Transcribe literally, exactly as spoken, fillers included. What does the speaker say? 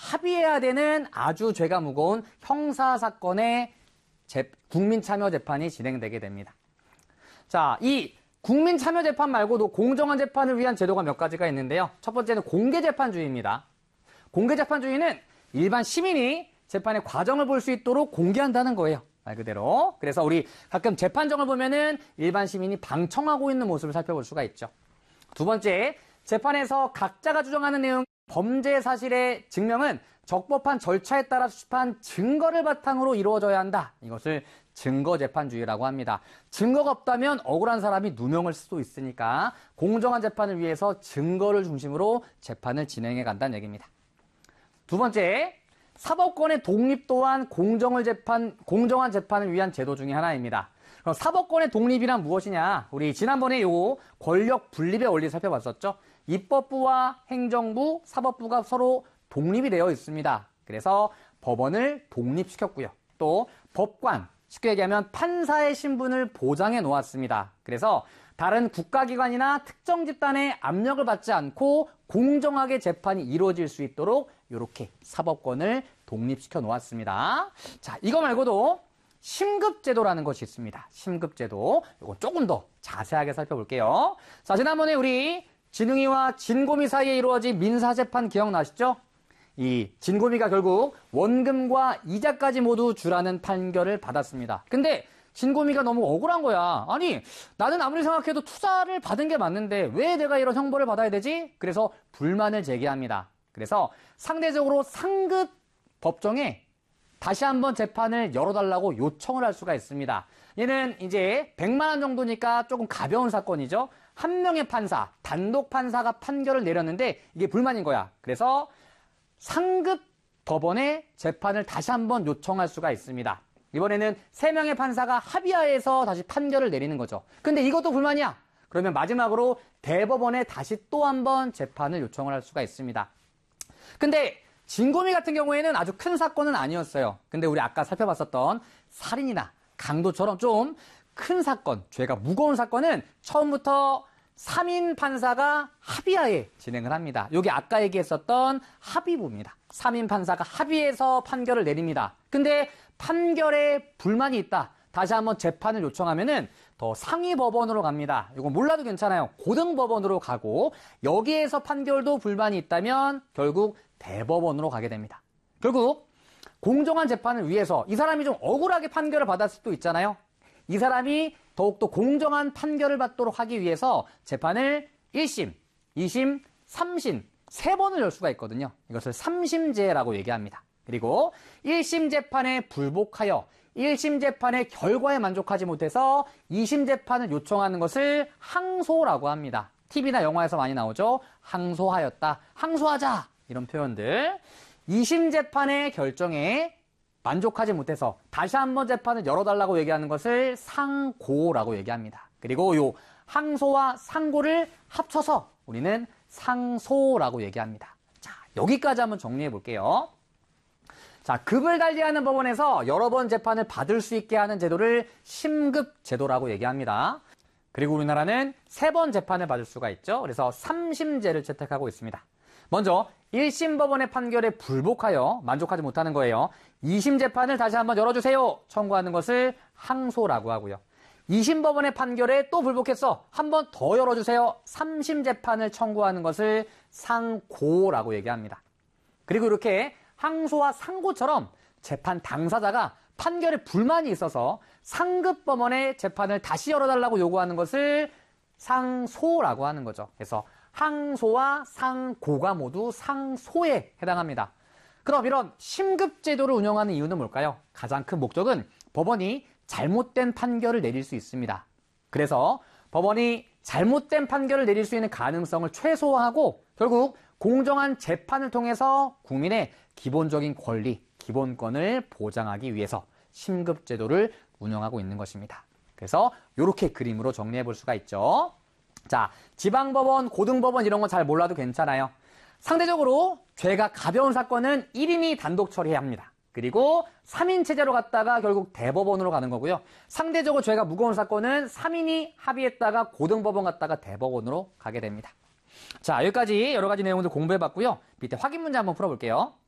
합의해야 되는 아주 죄가 무거운 형사사건의 국민참여재판이 진행되게 됩니다. 자, 이 국민참여재판 말고도 공정한 재판을 위한 제도가 몇 가지가 있는데요. 첫 번째는 공개재판주의입니다. 공개재판주의는 일반 시민이 재판의 과정을 볼 수 있도록 공개한다는 거예요. 말 그대로. 그래서 우리 가끔 재판정을 보면은 일반 시민이 방청하고 있는 모습을 살펴볼 수가 있죠. 두 번째, 재판에서 각자가 주장하는 내용, 범죄 사실의 증명은 적법한 절차에 따라 수집한 증거를 바탕으로 이루어져야 한다. 이것을 증거재판주의라고 합니다. 증거가 없다면 억울한 사람이 누명을 쓸 수도 있으니까 공정한 재판을 위해서 증거를 중심으로 재판을 진행해 간다는 얘기입니다. 두 번째, 사법권의 독립 또한 공정을 재판, 공정한 재판을 위한 제도 중에 하나입니다. 그럼 사법권의 독립이란 무엇이냐? 우리 지난번에 요 권력 분립의 원리 살펴봤었죠? 입법부와 행정부, 사법부가 서로 독립이 되어 있습니다. 그래서 법원을 독립시켰고요. 또 법관, 쉽게 얘기하면 판사의 신분을 보장해 놓았습니다. 그래서 다른 국가기관이나 특정 집단의 압력을 받지 않고 공정하게 재판이 이루어질 수 있도록 이렇게 사법권을 독립시켜 놓았습니다. 자, 이거 말고도 심급제도라는 것이 있습니다. 심급제도. 이거 조금 더 자세하게 살펴볼게요. 자, 지난번에 우리 진흥이와 진고미 사이에 이루어진 민사재판 기억나시죠? 이 진고미가 결국 원금과 이자까지 모두 주라는 판결을 받았습니다. 근데 진고미가 너무 억울한 거야. 아니, 나는 아무리 생각해도 투자를 받은 게 맞는데 왜 내가 이런 형벌을 받아야 되지? 그래서 불만을 제기합니다. 그래서 상대적으로 상급 법정에 다시 한번 재판을 열어달라고 요청을 할 수가 있습니다. 얘는 이제 백만 원 정도니까 조금 가벼운 사건이죠. 한 명의 판사, 단독 판사가 판결을 내렸는데 이게 불만인 거야. 그래서 상급 법원에 재판을 다시 한번 요청할 수가 있습니다. 이번에는 세 명의 판사가 합의하에서 다시 판결을 내리는 거죠. 근데 이것도 불만이야. 그러면 마지막으로 대법원에 다시 또 한번 재판을 요청을 할 수가 있습니다. 근데 진고미 같은 경우에는 아주 큰 사건은 아니었어요. 근데 우리 아까 살펴봤었던 살인이나 강도처럼 좀 큰 사건, 죄가 무거운 사건은 처음부터 삼 인 판사가 합의하에 진행을 합니다. 여기 아까 얘기했었던 합의부입니다. 삼 인 판사가 합의해서 판결을 내립니다. 근데 판결에 불만이 있다. 다시 한번 재판을 요청하면은 더 상위 법원으로 갑니다. 이거 몰라도 괜찮아요. 고등 법원으로 가고 여기에서 판결도 불만이 있다면 결국 대법원으로 가게 됩니다. 결국 공정한 재판을 위해서 이 사람이 좀 억울하게 판결을 받았을 수도 있잖아요. 이 사람이 더욱더 공정한 판결을 받도록 하기 위해서 재판을 일 심, 이 심, 삼 심 세 번을 열 수가 있거든요. 이것을 삼심제라고 얘기합니다. 그리고 일 심 재판에 불복하여 일 심 재판의 결과에 만족하지 못해서 이 심 재판을 요청하는 것을 항소라고 합니다. 티비나 영화에서 많이 나오죠. 항소하였다, 항소하자 이런 표현들. 이 심 재판의 결정에 만족하지 못해서 다시 한번 재판을 열어달라고 얘기하는 것을 상고라고 얘기합니다. 그리고 요 항소와 상고를 합쳐서 우리는 상소라고 얘기합니다. 자, 여기까지 한번 정리해 볼게요. 자, 급을 달리하는 법원에서 여러 번 재판을 받을 수 있게 하는 제도를 심급제도라고 얘기합니다. 그리고 우리나라는 세 번 재판을 받을 수가 있죠. 그래서 삼심제를 채택하고 있습니다. 먼저 일 심 법원의 판결에 불복하여 만족하지 못하는 거예요. 이 심 재판을 다시 한번 열어주세요 청구하는 것을 항소라고 하고요. 이 심 법원의 판결에 또 불복했어. 한 번 더 열어주세요. 삼 심 재판을 청구하는 것을 상고라고 얘기합니다. 그리고 이렇게 항소와 상고처럼 재판 당사자가 판결에 불만이 있어서 상급 법원의 재판을 다시 열어달라고 요구하는 것을 상소라고 하는 거죠. 그래서 항소와 상고가 모두 상소에 해당합니다. 그럼 이런 심급제도를 운영하는 이유는 뭘까요? 가장 큰 목적은 법원이 잘못된 판결을 내릴 수 있습니다. 그래서 법원이 잘못된 판결을 내릴 수 있는 가능성을 최소화하고 결국 공정한 재판을 통해서 국민의 기본적인 권리, 기본권을 보장하기 위해서 심급제도를 운영하고 있는 것입니다. 그래서 이렇게 그림으로 정리해 볼 수가 있죠. 자, 지방법원, 고등법원 이런 건 잘 몰라도 괜찮아요. 상대적으로 죄가 가벼운 사건은 일 인이 단독 처리해야 합니다. 그리고 삼 인 체제로 갔다가 결국 대법원으로 가는 거고요. 상대적으로 죄가 무거운 사건은 삼 인이 합의했다가 고등법원 갔다가 대법원으로 가게 됩니다. 자, 여기까지 여러 가지 내용들 공부해봤고요. 밑에 확인 문제 한번 풀어볼게요.